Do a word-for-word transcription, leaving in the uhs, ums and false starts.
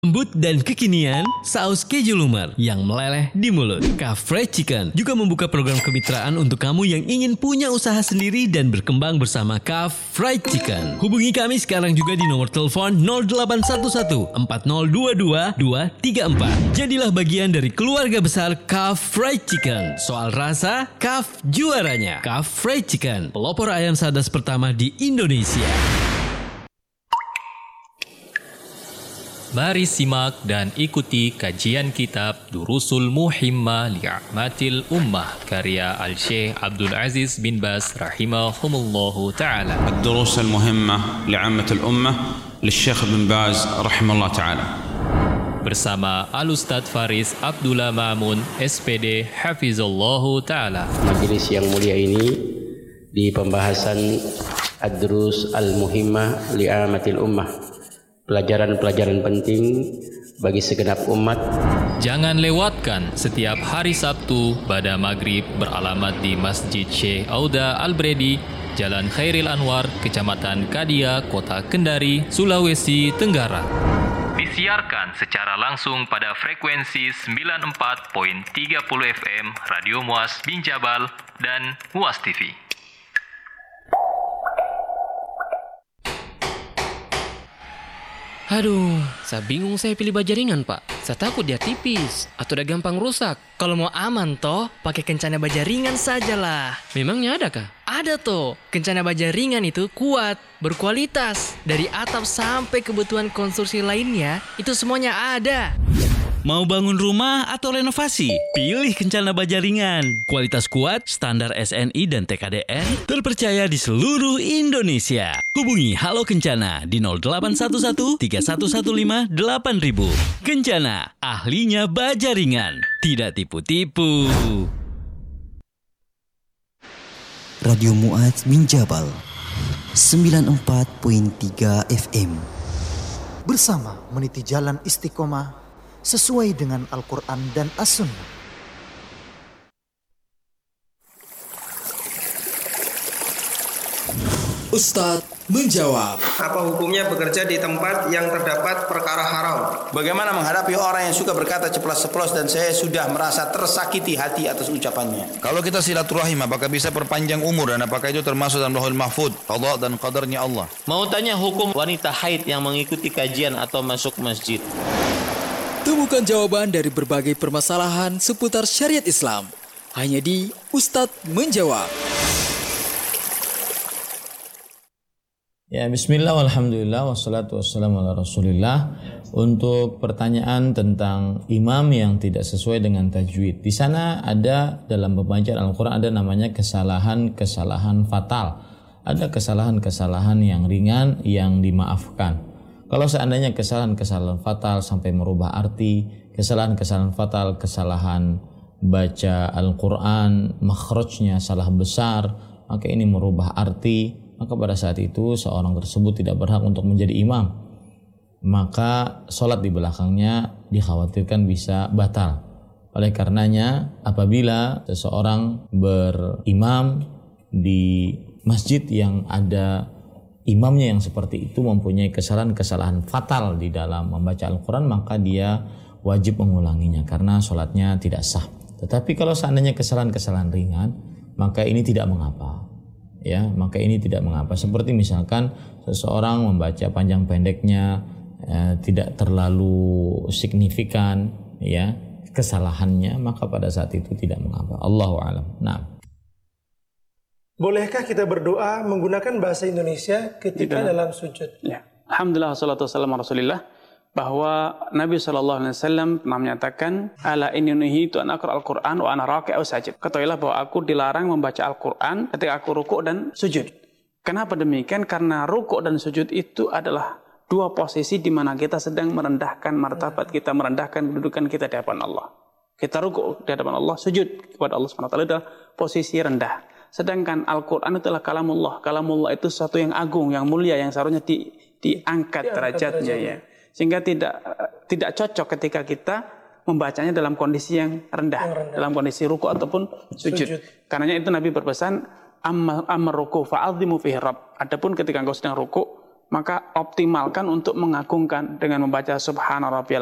Lembut dan kekinian, saus keju lumer yang meleleh di mulut. Kaf Fried Chicken juga membuka program kemitraan untuk kamu yang ingin punya usaha sendiri dan berkembang bersama Kaf Fried Chicken. Hubungi kami sekarang juga di nomor telepon nol delapan satu satu empat nol dua dua dua tiga empat. Jadilah bagian dari keluarga besar Kaf Fried Chicken. Soal rasa, Kaf juaranya. Kaf Fried Chicken, pelopor ayam sadas pertama di Indonesia. Mari simak dan ikuti kajian kitab Durusul Muhimmah Li'amatil Ummah karya Al-Syekh Abdul Aziz bin Baz rahimahumullahu ta'ala. الدروس المهمة لعامة الأمة للشيخ بن باز رحمه الله تعالى. Bersama Al-Ustadz Faris Abdullah Ma'mun S P D Hafizallahu ta'ala. Majelis yang mulia ini di pembahasan Ad-Durus Al-Muhimmah Li'amatil Ummah, pelajaran-pelajaran penting bagi segenap umat. Jangan lewatkan setiap hari Sabtu pada maghrib beralamat di Masjid Syekh Auda Al-Bredi, Jalan Khairil Anwar, Kecamatan Kadia, Kota Kendari, Sulawesi Tenggara. Disiarkan secara langsung pada frekuensi sembilan puluh empat koma tiga puluh F M Radio Muas Binjabal dan Muas T V. Aduh, saya bingung saya pilih baja ringan, Pak. Saya takut dia tipis atau udah gampang rusak. Kalau mau aman toh, pakai Kencana baja ringan sajalah. Memangnya ada kah? Ada toh. Kencana baja ringan itu kuat, berkualitas. Dari atap sampai kebutuhan konstruksi lainnya, itu semuanya ada. Mau bangun rumah atau renovasi? Pilih Kencana Baja Ringan. Kualitas kuat, standar S N I dan T K D N, terpercaya di seluruh Indonesia. Hubungi Halo Kencana di nol delapan satu satu tiga satu satu lima delapan ribu. Kencana, ahlinya baja ringan. Tidak tipu-tipu. Radio Muaz Binjabal sembilan puluh empat koma tiga F M. Bersama meniti jalan istiqomah sesuai dengan Al-Quran dan As-Sunnah. Ustadz menjawab. Apa hukumnya bekerja di tempat yang terdapat perkara haram? Bagaimana menghadapi orang yang suka berkata ceplas-ceplos dan saya sudah merasa tersakiti hati atas ucapannya? Kalau kita silaturahim, apakah bisa perpanjang umur dan apakah itu termasuk dalam Lauhul Mahfuz, qada dan qadarnya Allah? Mau tanya hukum wanita haid yang mengikuti kajian atau masuk masjid? Temukan jawaban dari berbagai permasalahan seputar syariat Islam hanya di Ustadz Menjawab. Ya, bismillah, walhamdulillah, wassalatu wassalamu ala rasulillah. Untuk pertanyaan tentang imam yang tidak sesuai dengan tajwid, di sana ada dalam pembacaan Al-Quran ada namanya kesalahan-kesalahan fatal. Ada kesalahan-kesalahan yang ringan yang dimaafkan. Kalau seandainya kesalahan-kesalahan fatal sampai merubah arti, kesalahan-kesalahan fatal, kesalahan baca Al-Quran, makhrajnya salah besar, maka ini merubah arti, maka pada saat itu seorang tersebut tidak berhak untuk menjadi imam. Maka sholat di belakangnya dikhawatirkan bisa batal. Oleh karenanya, apabila seseorang berimam di masjid yang ada imamnya yang seperti itu mempunyai kesalahan-kesalahan fatal di dalam membaca Al-Quran, maka dia wajib mengulanginya karena sholatnya tidak sah. Tetapi kalau seandainya kesalahan-kesalahan ringan, maka ini tidak mengapa. Ya, maka ini tidak mengapa. Seperti misalkan seseorang membaca panjang pendeknya eh, tidak terlalu signifikan, ya kesalahannya, maka pada saat itu tidak mengapa. Allahu a'lam. Nah. Bolehkah kita berdoa menggunakan bahasa Indonesia ketika Tidak. dalam sujud? Ya. Alhamdulillah, wassalatu wassalamu ala rasulillah. Bahwa Nabi shallallahu alaihi wasallam pernah menyatakan, ala inni nuhitu an aqra al-Quran wa ana raki'u sajid. Ketahuilah bahwa aku dilarang membaca Al-Quran ketika aku rukuk dan sujud. Kenapa demikian? Karena rukuk dan sujud itu adalah dua posisi di mana kita sedang merendahkan martabat kita, merendahkan kedudukan kita di hadapan Allah. Kita rukuk di hadapan Allah, sujud kepada Allah subhanahu wa taala adalah posisi rendah. Sedangkan Al-Quran itulah kalamullah. Kalamullah itu sesuatu yang agung, yang mulia, yang seharusnya di, diangkat derajatnya, ya. Sehingga tidak tidak cocok ketika kita membacanya dalam kondisi yang rendah, yang rendah. Dalam kondisi ruku ataupun sujud. sujud. Karenanya itu Nabi berpesan, amma amma ruku fa'azimu fihi rabb. Adapun ketika engkau sedang ruku, maka optimalkan untuk mengagungkan dengan membaca subhana rabbiyal